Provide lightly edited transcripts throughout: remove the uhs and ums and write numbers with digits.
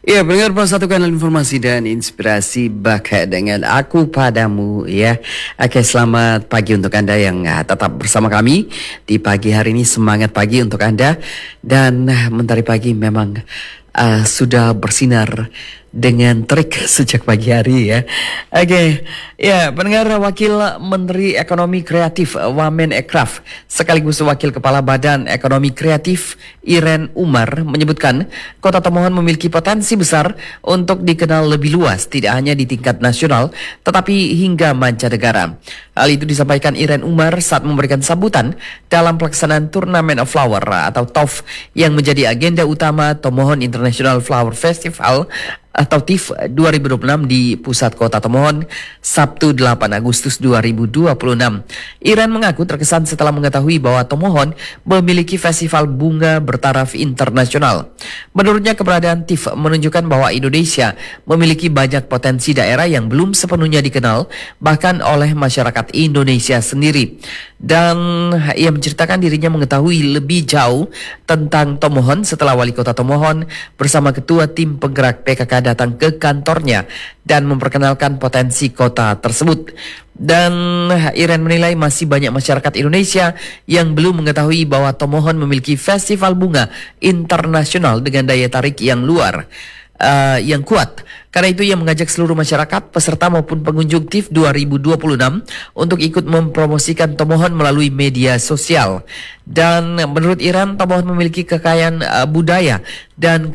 Ya, pendengar Pos Satu Kanal Informasi dan Inspirasi Baka dengan aku padamu ya. Oke, selamat pagi untuk Anda yang tetap bersama kami di pagi hari ini. Semangat pagi untuk Anda. Dan mentari pagi memang sudah bersinar dengan terik sejak pagi hari ya. Oke, ya pendengar, Wakil Menteri Ekonomi Kreatif Wamen Ekraf sekaligus Wakil Kepala Badan Ekonomi Kreatif Iren Umar menyebutkan Kota Tomohon memiliki potensi besar untuk dikenal lebih luas tidak hanya di tingkat nasional tetapi hingga mancanegara. Hal itu disampaikan Iren Umar saat memberikan sambutan dalam pelaksanaan Turnamen of Flower atau TOF yang menjadi agenda utama Tomohon International Flower Festival atau TIF 2026 di pusat kota Tomohon, Sabtu 8 Agustus 2026. Iren mengaku terkesan setelah mengetahui bahwa Tomohon memiliki festival bunga bertaraf internasional. Menurutnya keberadaan TIF menunjukkan bahwa Indonesia memiliki banyak potensi daerah yang belum sepenuhnya dikenal, bahkan oleh masyarakat Indonesia sendiri. Dan ia menceritakan dirinya mengetahui lebih jauh tentang Tomohon setelah Wali Kota Tomohon bersama Ketua Tim Penggerak PKK datang ke kantornya dan memperkenalkan potensi kota tersebut. Dan Iren menilai masih banyak masyarakat Indonesia yang belum mengetahui bahwa Tomohon memiliki festival bunga internasional dengan daya tarik yang yang kuat. Karena itu ia mengajak seluruh masyarakat, peserta maupun pengunjung TIF 2026 untuk ikut mempromosikan Tomohon melalui media sosial. Dan menurut Iren, Tomohon memiliki kekayaan budaya dan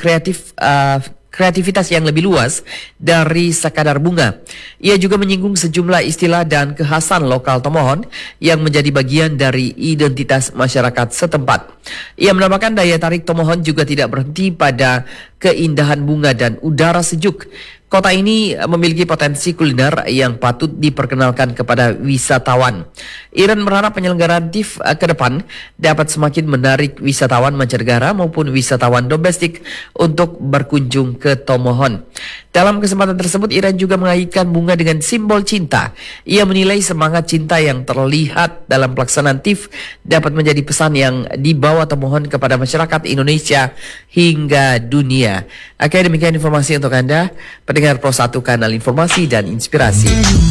kreativitas yang lebih luas dari sekadar bunga. Ia juga menyinggung sejumlah istilah dan kekhasan lokal Tomohon yang menjadi bagian dari identitas masyarakat setempat. Ia menambahkan daya tarik Tomohon juga tidak berhenti pada keindahan bunga dan udara sejuk. Kota ini memiliki potensi kuliner yang patut diperkenalkan kepada wisatawan. Iren berharap penyelenggaraan TIF ke depan dapat semakin menarik wisatawan mancanegara maupun wisatawan domestik untuk berkunjung ke Tomohon. Dalam kesempatan tersebut, Iren juga mengaitkan bunga dengan simbol cinta. Ia menilai semangat cinta yang terlihat dalam pelaksanaan TIF dapat menjadi pesan yang dibawa Tomohon kepada masyarakat Indonesia hingga dunia. Oke, demikian informasi untuk Anda, pendengar Pro 1 Kanal Informasi dan Inspirasi.